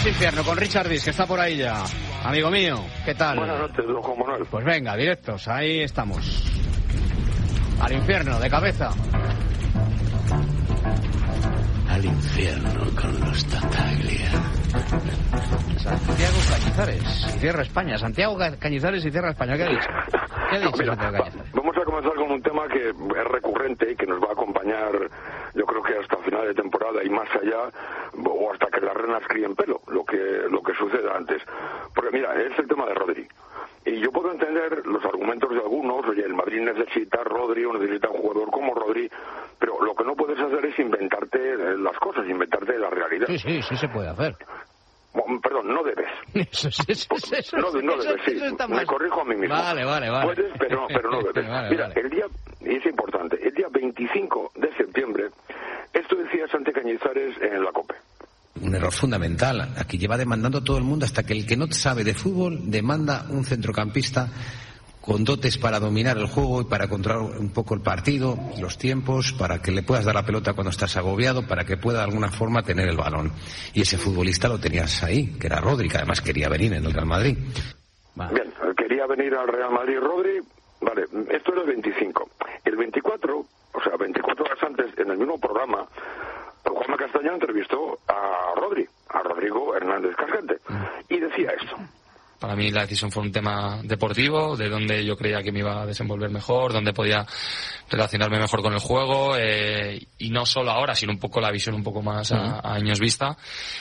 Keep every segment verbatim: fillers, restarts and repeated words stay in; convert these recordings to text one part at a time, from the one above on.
Vamos infierno con Richard Dis, que está por ahí ya. Amigo mío, ¿qué tal? Buenas noches, don Juan Manuel. Pues venga, directos, ahí estamos. Al infierno, de cabeza. Al infierno con los Tataglia. Santiago Cañizares y Cierra España. Santiago Cañizares y Cierra España. ¿Qué ha dicho? ¿Qué ha dicho no, mira, Santiago Cañizares? Vamos a comenzar con un tema que es recurrente y que nos va a acompañar, yo creo que hasta final de temporada y más allá, o hasta que las renas críen pelo, lo que lo que suceda antes. Porque mira, es el tema de Rodri. Y yo puedo entender los argumentos de algunos, oye, el Madrid necesita a Rodri o necesita un jugador como Rodri, pero lo que no puedes hacer es inventarte las cosas, inventarte la realidad. Sí, sí, sí se puede hacer. Bueno, perdón, no debes. Eso, eso, eso, eso, no, no eso, debes, sí. Eso está Me mal. corrijo a mí mismo. Vale, vale, vale. Puedes, pero, pero no debes. Vale, Mira, vale. el día, y es importante, el día veinticinco de septiembre, esto decía Santi Cañizares en la COPE. Un error fundamental. Aquí lleva demandando todo el mundo hasta que el que no sabe de fútbol demanda un centrocampista con dotes para dominar el juego y para controlar un poco el partido, los tiempos, para que le puedas dar la pelota cuando estás agobiado, para que pueda de alguna forma tener el balón. Y ese futbolista lo tenías ahí, que era Rodri, que además quería venir en el Real Madrid. Vale. Bien, quería venir al Real Madrid Rodri. Vale, esto era el veinticinco. El veinticuatro, o sea, veinticuatro horas antes, en el mismo programa, Juanma Castaño entrevistó a Rodri, a Rodrigo Hernández Cascante, y decía esto. Para mí la decisión fue un tema deportivo, de donde yo creía que me iba a desenvolver mejor, donde podía relacionarme mejor con el juego, eh, y no solo ahora, sino un poco la visión un poco más a, a años vista,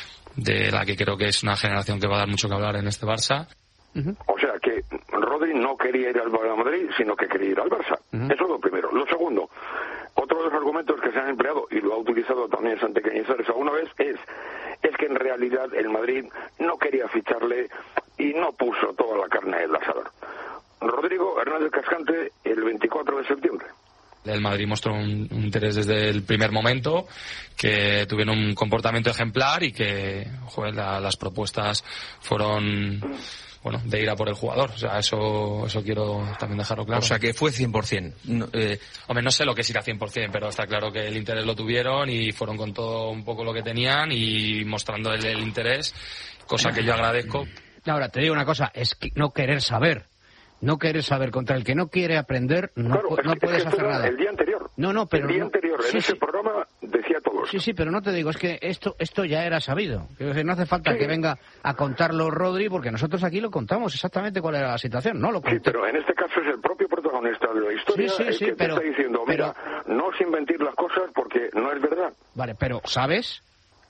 de la que creo que es una generación que va a dar mucho que hablar en este Barça. Uh-huh. O sea que Rodri no quería ir al Real Madrid, sino que quería ir al Barça. Uh-huh. Eso es lo primero. Lo segundo, otro de los argumentos que se han empleado, y lo ha utilizado también Santi Cañizares alguna vez, es, es que en realidad el Madrid no quería ficharle y no puso toda la carne en el asador. Rodrigo Hernández Cascante, el veinticuatro de septiembre. El Madrid mostró un, un interés desde el primer momento, que tuvieron un comportamiento ejemplar y que, joder, la, las propuestas fueron... bueno, de ir a por el jugador. O sea, eso eso quiero también dejarlo claro. O sea, que fue cien por ciento. No, eh... Hombre, no sé lo que es ir a cien por ciento, pero está claro que el interés lo tuvieron y fueron con todo un poco lo que tenían y mostrando el, el interés, cosa que yo agradezco. Ahora, te digo una cosa, es que no querer saber. No querer saber. Contra el que no quiere aprender, no, claro, pu- no es, puedes es que hacer nada. El día anterior. No, no, pero El día no, anterior, sí, en ese sí. programa decía todo eso. Sí, sí, pero no te digo, es que esto esto ya era sabido. Quiero decir, no hace falta sí. que venga a contarlo Rodri, porque nosotros aquí lo contamos exactamente cuál era la situación, ¿no? Lo sí, pero en este caso es el propio protagonista de la historia sí, sí, el sí, que pero, te está diciendo, mira, pero... no os inventéis las cosas porque no es verdad. Vale, pero ¿sabes?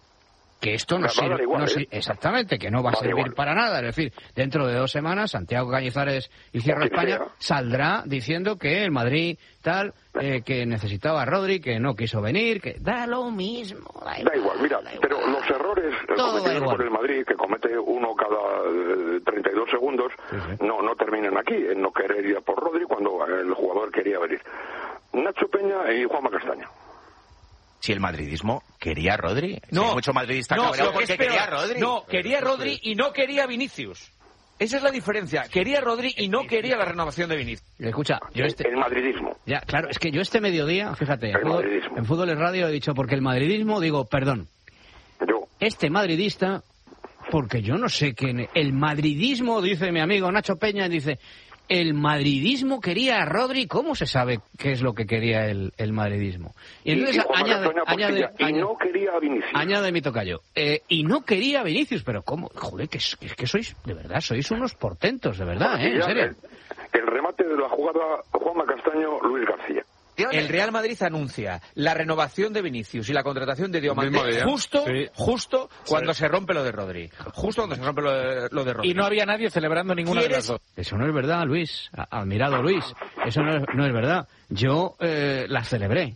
Que esto no va sirve, a dar igual, no ¿eh? sirve, exactamente, que no va a Va a dar servir igual. para nada. Es decir, dentro de dos semanas, Santiago Cañizares y Cierra O quien España sea. saldrá diciendo que el Madrid tal, eh, que necesitaba a Rodri, que no quiso venir, que da lo mismo. Da igual, Da igual, mira, da igual. pero los errores Todo da cometidos igual. por el Madrid, que comete uno cada eh, treinta y dos segundos, Sí, sí. no no terminan aquí, en no querer ir a por Rodri cuando el jugador quería venir. Nacho Peña y Juanma Castaño. Si el madridismo quería a Rodri. No, si hay mucho madridista no, cabreado lo que porque es peor, quería a Rodri. No, quería a Rodri y no quería a Vinicius. Esa es la diferencia. Quería a Rodri y no quería la renovación de Vinicius. Escucha, yo este... El madridismo. Ya, claro, es que yo este mediodía, fíjate, en El fútbol, madridismo. en Fútbol es Radio he dicho, porque el madridismo, digo, perdón, Yo. este madridista, porque yo no sé quién... El madridismo, dice mi amigo Nacho Peña, dice, el madridismo quería a Rodri, ¿cómo se sabe qué es lo que quería el, el madridismo? Y entonces y Juanma añade, Castaño añade, Portilla, y añade, no quería a Vinicius. añade mi tocayo, eh, y no quería a Vinicius, pero ¿cómo? Joder, que es, que es que sois, de verdad, sois unos portentos, de verdad, Bueno, ¿eh? y En ya serio. El, el remate de la jugada, Juanma Castaño, Luis García. El Real Madrid anuncia la renovación de Vinicius y la contratación de Mismo Diomande día. justo, Sí. justo cuando Sí. se rompe lo de Rodri. Justo cuando se rompe lo de, lo de Rodri. Y no había nadie celebrando ninguna de las dos. Eso no es verdad, Luis. A- Admirado Luis. Eso no es, no es verdad. Yo eh, la celebré.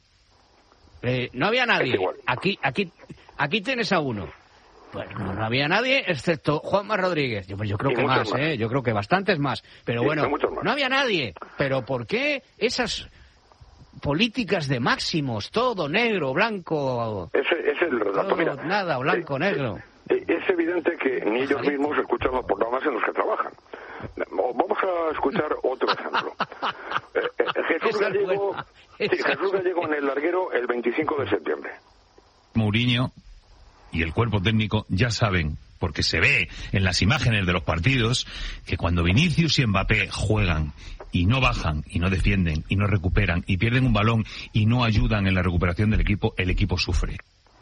Eh, no había nadie. Es igual. Aquí, aquí, aquí tienes a uno. Pues no, no había nadie excepto Juanma Rodríguez. Yo, pues yo creo Y que muchos más, más. ¿eh? Yo creo que bastantes más. Pero Sí, bueno, y muchos más. no había nadie. Pero ¿por qué esas políticas de máximos? Todo negro, blanco, Ese, ese es el relato. todo, Mira, nada, blanco, eh, negro. eh, Es evidente que ni ellos mismos escuchan los programas en los que trabajan. Vamos a escuchar otro ejemplo. Eh, eh, Jesús Esa es Gallego, buena. sí, Esa es Jesús Gallego en el larguero el veinticinco de septiembre. Mourinho y el cuerpo técnico ya saben, porque se ve en las imágenes de los partidos, que cuando Vinicius y Mbappé juegan y no bajan, y no defienden, y no recuperan, y pierden un balón y no ayudan en la recuperación del equipo, el equipo sufre.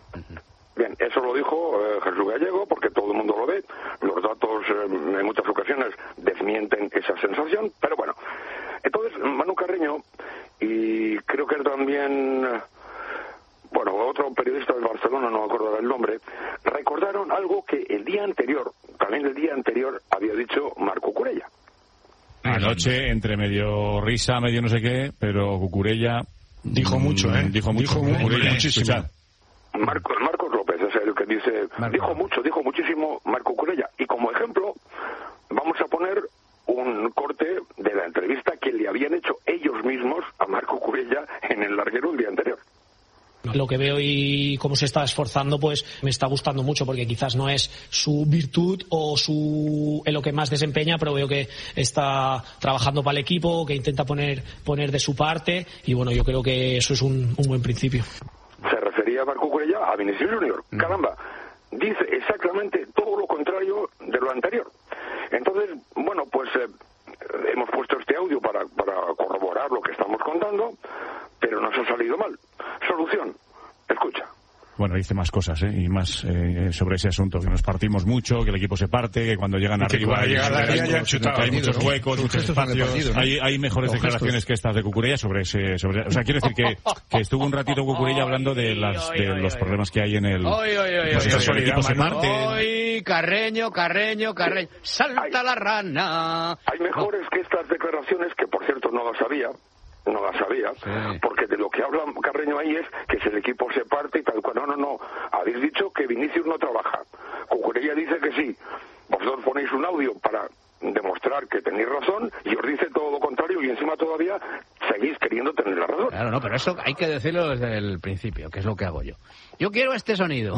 Bien, eso lo dijo eh, Jesús Gallego, porque todo el mundo lo ve. Los datos eh, en muchas ocasiones desmienten esa sensación, pero bueno. Entonces, Manu Carreño, y creo que también, bueno, otro periodista de Barcelona, no me acuerdo del nombre, recordaron algo que el día anterior, también el día anterior, había dicho Marco Cucurella. Anoche, entre medio risa, medio no sé qué, pero Cucurella... Dijo mucho, ¿eh? Dijo mucho. Dijo Cucurella, muchísimo. escuchad. Marcos, Marcos López es el que dice, Marco. dijo mucho, dijo muchísimo Marco Cucurella. Y como ejemplo, vamos a poner un corte de la entrevista que le habían hecho ellos mismos a Marco Cucurella en el larguero el día anterior. Lo que veo y cómo se está esforzando, pues me está gustando mucho, porque quizás no es su virtud o su en lo que más desempeña, pero veo que está trabajando para el equipo, que intenta poner poner de su parte, y bueno, yo creo que eso es un, un buen principio. Se refería a Marco Cucurella a Vinicius Junior. Mm. Caramba, dice exactamente todo lo contrario de lo anterior. Entonces, bueno, pues eh, hemos puesto este audio para, para corroborar lo que estamos contando, pero nos ha salido mal. Solución, escucha. Bueno, dice más cosas, ¿eh? Y más eh, sobre ese asunto, que nos partimos mucho, que el equipo se parte, que cuando llegan arriba hay, hay, hay muchos ¿no? huecos, muchos espacios. Partido, ¿no? Hay, hay mejores no, declaraciones gestos. que estas de Cucurella sobre ese... Sobre, o sea, quiero decir que, que estuvo un ratito Cucurella hablando de, las, de los problemas que hay en el... Oy, oy, oy, pues oy, el oy, equipo oy, se parte. Oy, Carreño, Carreño, Carreño. ¡Salta hay, la rana! Hay mejores no. que estas declaraciones, que por cierto no las sabía, no la sabía, sí. porque de lo que habla Carreño ahí es que si el equipo se parte y tal cual. No, no, no. Habéis dicho que Vinicius no trabaja. Cucurella dice que sí. Vosotros ponéis un audio para demostrar que tenéis razón y os dice todo lo contrario y encima todavía seguís queriendo tener la razón. Claro, no, pero eso hay que decirlo desde el principio, que es lo que hago yo. Yo quiero este sonido.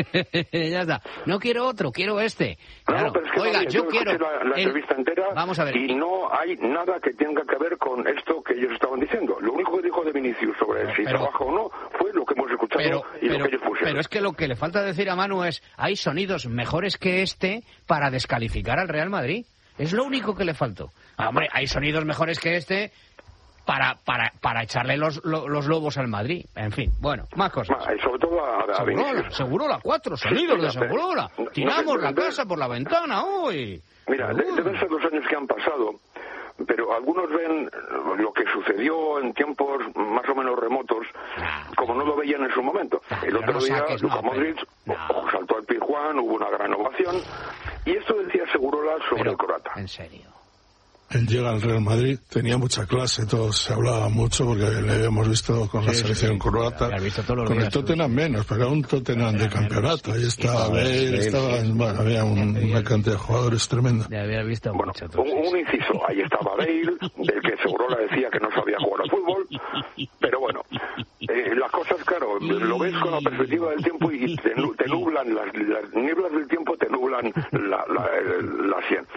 Ya está. No quiero otro, quiero este. Claro. No, pero es que Oiga, vale, yo, yo quiero la, la el... entrevista entera. Vamos a ver. Y no hay nada que tenga que ver con esto que ellos estaban diciendo. Lo único que dijo de Vinicius sobre no, si pero... trabaja o no fue lo que hemos escuchado pero, y pero, lo que ellos pusieron. Pero es que lo que le falta decir a Manu es hay sonidos mejores que este para descalificar al Real Madrid. Es lo único que le faltó. Ah, hombre, hay sonidos mejores que este para para para echarle los, los, los lobos al Madrid. En fin, bueno, más cosas. Ah, y sobre todo a, a Segurola, Segurola, cuatro sonidos sí, de Segurola. No, Tiramos no, la casa de, por la ventana hoy. Mira, de, deben ser los años que han pasado, pero algunos ven lo que sucedió en tiempos más o menos remotos, ah, como no lo veían en su momento. Ah, el otro no día, saques, Luka no, Modric no. saltó al Pizjuán, hubo una gran ovación, y esto decía Segurola sobre pero, el croata. En serio. Él llega al Real Madrid, tenía mucha clase, todos se hablaba mucho porque le habíamos visto con sí, la selección sí, croata, con días, el Tottenham sí. menos, pero era un Tottenham de campeonato, ahí estaba Bale, estaba, bueno, había un, una cantidad de jugadores tremenda. Ya había visto bueno, mucho, un, un inciso, ahí estaba Bale, del que Segurola decía que no sabía jugar al fútbol, pero bueno, eh, las cosas, claro, lo ves con la perspectiva del tiempo y te, te nublan, las, las nieblas del tiempo te nublan la, la, la sien.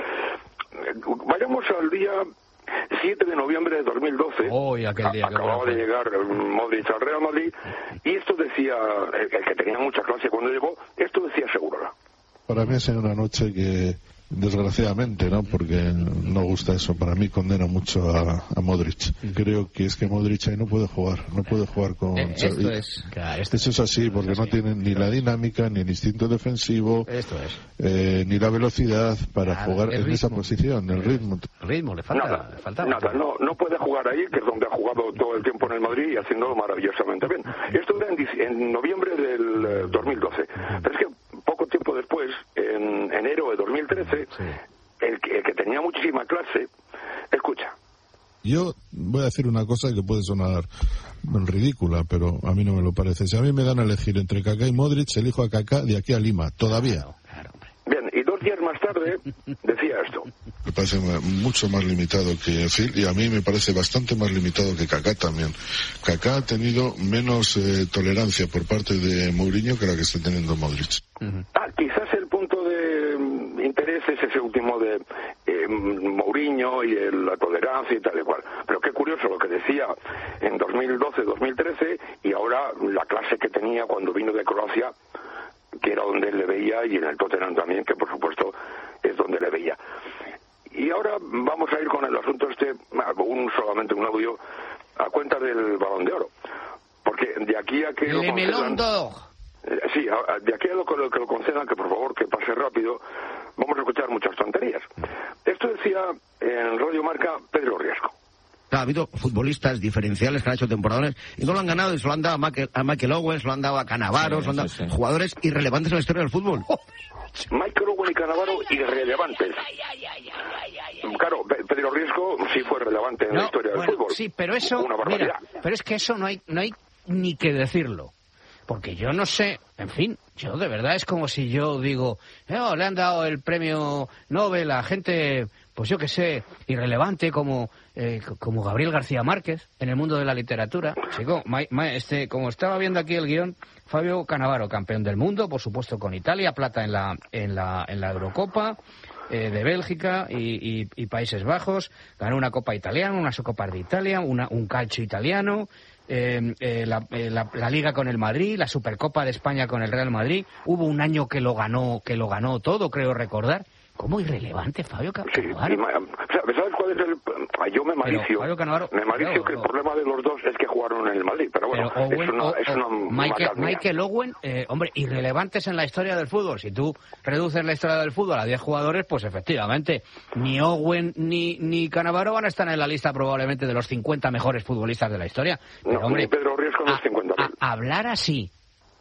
Vayamos al día siete de noviembre de dos mil doce. Oh, aquel día, acababa de llegar Modric al Real Madrid y esto decía, el, el que tenía mucha clase cuando llegó, esto decía Segurola. Para mí ha sido una noche que, desgraciadamente, ¿no? Porque no gusta eso. Para mí condena mucho a, a Modric. Creo que es que Modric ahí no puede jugar. No puede jugar con... Eh, esto y, es... Claro, esto eso es así, porque no tiene ni la dinámica, ni el instinto defensivo, esto es. eh, ni la velocidad para claro, jugar en ritmo. esa posición, el ritmo. El ritmo, le falta. Nada, le falta nada. No, no puede jugar ahí, que es donde ha jugado todo el tiempo en el Madrid y haciéndolo maravillosamente bien. Esto era en, en noviembre del eh, dos mil doce. Pero es que poco tiempo después, en enero de dos mil trece, sí. el, que, el que tenía muchísima clase, escucha. Yo voy a decir una cosa que puede sonar ridícula, pero a mí no me lo parece. Si a mí me dan a elegir entre Kaká y Modric, elijo a Kaká de aquí a Lima, todavía. Claro, claro. Bien, y dos días más tarde decía esto. Me parece mucho más limitado que Phil y a mí me parece bastante más limitado que Kaká también. Kaká ha tenido menos eh, tolerancia por parte de Mourinho que la que está teniendo Modric. Uh-huh. Ah, quizás el punto de um, interés es ese último de eh, Mourinho y el, la tolerancia y tal y cual. Pero qué curioso lo que decía en dos mil doce, dos mil trece y ahora la clase que tenía cuando vino de Croacia, que que era donde él le veía, y en el Tottenham también, que por supuesto es donde le veía. Y ahora vamos a ir con el asunto este, un solamente un audio, a cuenta del Balón de Oro. Porque de aquí a que lo concedan... Eh, sí, a, de aquí a lo que, lo que lo concedan, que por favor que pase rápido, vamos a escuchar muchas tonterías. Esto decía en Radio Marca Pedro Riesco. Ha habido futbolistas diferenciales que han hecho temporadones y no lo han ganado, y se lo han dado a Michael, a Michael Owen, se lo han dado a Cannavaro, sí, se lo han dado sí, sí. jugadores irrelevantes en la historia del fútbol. Oh. Michael Owen y Cannavaro irrelevantes. Claro, Pedro Riesco sí fue relevante en no, la historia del bueno, fútbol. Sí, pero eso, Una barbaridad. Mira, pero es que eso no hay, no hay ni que decirlo. Porque yo no sé, en fin, yo de verdad es como si yo digo, oh, le han dado el premio Nobel a gente, pues yo qué sé, irrelevante como eh, como Gabriel García Márquez en el mundo de la literatura. Chico, ma, ma, este, como estaba viendo aquí el guión, Fabio Cannavaro, campeón del mundo, por supuesto con Italia, plata en la en la en la Eurocopa eh, de Bélgica y, y, y Países Bajos, ganó una Copa italiana, unas Copas de Italia, una, un calcio italiano. Eh, eh, la, eh, la, la Liga con el Madrid, la Supercopa de España con el Real Madrid. Hubo un año que lo ganó, que lo ganó todo, creo recordar. ¿Cómo irrelevante, Fabio Cannavaro? Sí, ¿sabes cuál es el...? Yo me malicio. Me malicio que el problema de los dos es que jugaron en el Madrid, pero bueno, pero Owen, es una, o, es una Michael, Michael Owen, eh, hombre, irrelevantes en la historia del fútbol. Si tú reduces la historia del fútbol a diez jugadores, pues efectivamente, ni Owen ni, ni Cannavaro van a estar en la lista probablemente de los cincuenta mejores futbolistas de la historia. Pero, no, hombre, ni Pedro Riesco en los cincuenta. A, a hablar así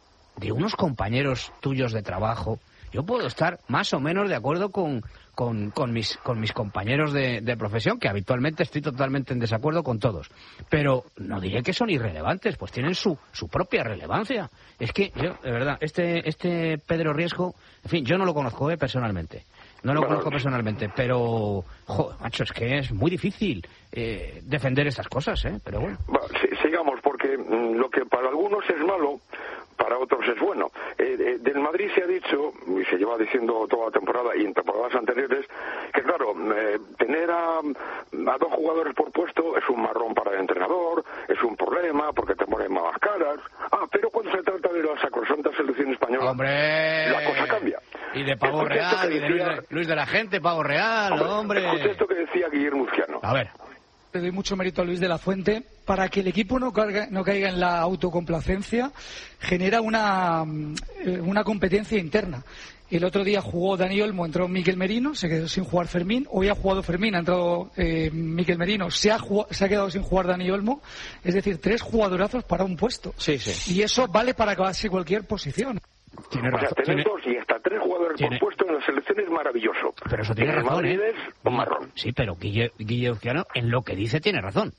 de unos compañeros tuyos de trabajo... Yo puedo estar más o menos de acuerdo con, con, con, mis, con mis compañeros de, de profesión, que habitualmente estoy totalmente en desacuerdo con todos. Pero no diré que son irrelevantes, pues tienen su, su propia relevancia. Es que yo, de verdad, este, este Pedro Riesco, en fin, yo no lo conozco eh, personalmente. No lo bueno, conozco personalmente, pero, joder, macho, es que es muy difícil eh, defender estas cosas, ¿eh? Pero bueno. bueno sí, sigamos, porque mm, lo que para algunos es malo, para otros es bueno. Eh, eh, del Madrid se ha dicho, y se lleva diciendo toda la temporada y en temporadas anteriores, que claro, eh, tener a, a dos jugadores por puesto es un marrón para el entrenador, es un problema porque te ponen malas caras. Ah, pero cuando se trata de la sacrosanta selección española, ¡hombre! La cosa cambia. Y de Pavo Real, y de Luis, de Luis de la Gente, Pavo Real, hombre. hombre. Escucha esto que decía Guillermo Uzquiano. A ver. Le doy mucho mérito a Luis de la Fuente. Para que el equipo no caiga, no caiga en la autocomplacencia, genera una, una competencia interna. El otro día jugó Dani Olmo, entró Mikel Merino, se quedó sin jugar Fermín. Hoy ha jugado Fermín, ha entrado eh, Mikel Merino, se ha, jugado, se ha quedado sin jugar Dani Olmo. Es decir, tres jugadorazos para un puesto. Sí, sí. Y eso vale para casi cualquier posición. Tiene razón. O sea, tener dos y hasta tres jugadores ¿Tiene? por puesto en la selección es maravilloso. Pero eso tiene razón, Madrid ¿eh? es un marrón. Sí, pero Guille, Guille Uzquiano en lo que dice tiene razón.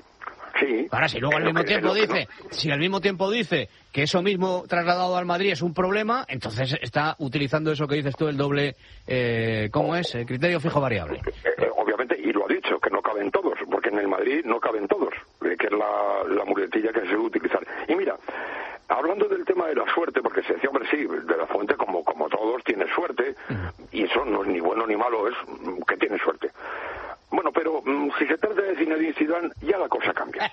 Sí. Ahora, si luego al mismo que, tiempo dice, no. si al mismo tiempo dice que eso mismo trasladado al Madrid es un problema, entonces está utilizando eso que dices tú, el doble, eh, ¿cómo es? El criterio fijo variable. Eh, obviamente, y lo ha dicho, que no caben todos, porque en el Madrid no caben todos, eh, que es la, la muletilla que se debe utilizar. Y mira, hablando del tema de la suerte, porque se decía, hombre, sí, de la Fuente, como, como todos, tiene suerte, uh-huh. y eso no es ni bueno ni malo, es que tiene suerte. Bueno, pero um, si se trata de Zinedine Zidane, ya la cosa cambia.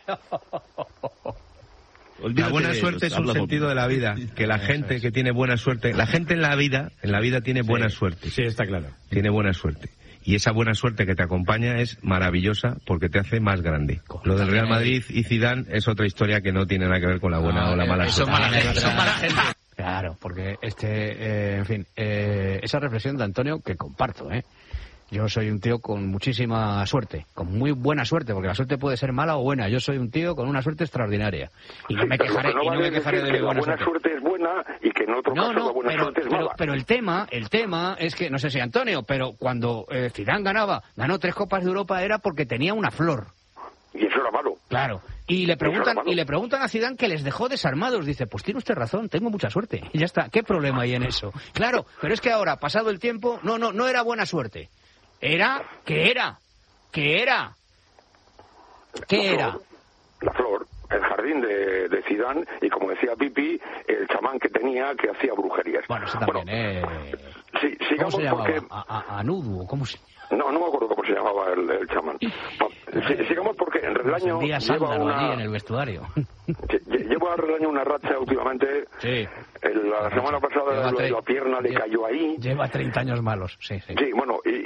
La buena suerte es un sentido de la vida, que la gente que tiene buena suerte, la gente en la vida, en la vida tiene buena sí, suerte. Sí, está claro. Tiene buena suerte. Y esa buena suerte que te acompaña es maravillosa porque te hace más grande. Lo del Real Madrid y Zidane es otra historia que no tiene nada que ver con la buena ah, o la mala suerte. Son mala gente. Son mala gente. Claro, porque este, eh, en fin, eh, esa reflexión de Antonio que comparto, ¿eh? Yo soy un tío con muchísima suerte, con muy buena suerte, porque la suerte puede ser mala o buena. Yo soy un tío con una suerte extraordinaria. Y no me quejaré, no y no me quejaré de mi buena suerte. La buena suerte es buena y que en otro no, caso no, la buena pero, suerte es pero, mala. Pero el tema, el tema es que, no sé si Antonio, pero cuando eh, Zidane ganaba, ganó tres Copas de Europa era porque tenía una flor. Y eso era malo. Claro. Y le preguntan y le preguntan a Zidane que les dejó desarmados. Dice, pues tiene usted razón, tengo mucha suerte. Y ya está. ¿Qué problema hay en eso? Claro, pero es que ahora, pasado el tiempo, no, no, no era buena suerte. Era, ¿qué era? ¿Qué era? ¿Qué la era? Flor, la flor, el jardín de, de Zidane y, como decía Pipi, el chamán que tenía que hacía brujerías. Bueno, eso también, bueno, eh... sí, ¿Cómo se llamaba? Porque... ¿A, a, Anudu? ¿Cómo se No, no me acuerdo cómo se llamaba el, el chamán. Sí, sigamos porque en Relaño lleva una... allí en el vestuario. Lleva a Relaño una racha últimamente sí. El, la semana pasada la, la pierna le lleva, cayó ahí. Lleva treinta años malos, sí, sí. Sí, bueno, y,